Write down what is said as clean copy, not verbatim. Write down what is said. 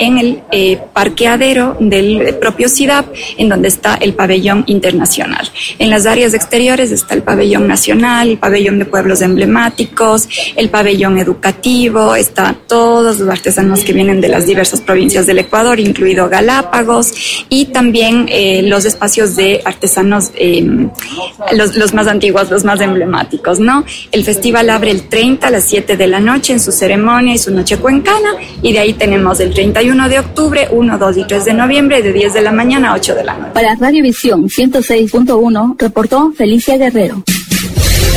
en el parqueadero del propio CIDAP, en donde está el pabellón internacional. En las áreas exteriores está el pabellón nacional, el pabellón de pueblos emblemáticos, el pabellón educativo, está todos los artesanos que vienen de las diversas provincias del Ecuador, incluido Galápagos, y también los espacios de artesanos, los más antiguos, los más emblemáticos, ¿no? El festival abre el 30 a las 7 de la noche en su ceremonia y su noche cuencana, y de ahí tenemos el 31 de octubre, 1, 2 y 3 de noviembre, de 10 de la mañana a 8 de la noche. Para Radiovisión 106.1, reportó Felicia Guerrero.